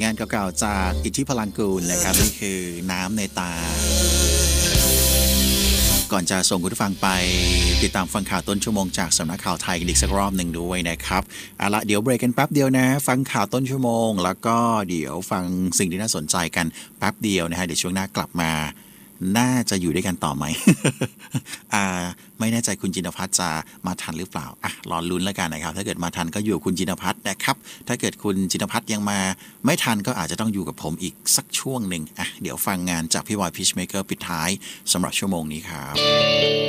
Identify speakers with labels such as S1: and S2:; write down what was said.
S1: านเก่าๆจากอิทธิพลังกูลนะครับนี่คือน้ำในตาก่อนจะส่งคุณผู้ฟังไปติดตามฟังข่าวต้นชั่วโมงจากสำนักข่าวไทยกันอีกสักรอบหนึ่งด้วยนะครับเอาละเดี๋ยวเบรกกันแป๊บเดียวนะฟังข่าวต้นชั่วโมงแล้วก็เดี๋ยวฟังสิ่งที่น่าสนใจกันแป๊บเดียวนะฮะเดี๋ยวช่วงหน้ากลับมาน่าจะอยู่ด้วยกันต่อไหม ไม่แน่ใจคุณจินภัทรจะมาทันหรือเปล่ารอลุ้นแล้วกันนะครับถ้าเกิดมาทันก็อยู่คุณจินภัทรนะครับถ้าเกิดคุณจินภัทรยังมาไม่ทันก็อาจจะต้องอยู่กับผมอีกสักช่วงหนึ่งเดี๋ยวฟังงานจากพี่บอยพีชเมเกอร์ปิดท้ายสำหรับชั่วโมงนี้ครับ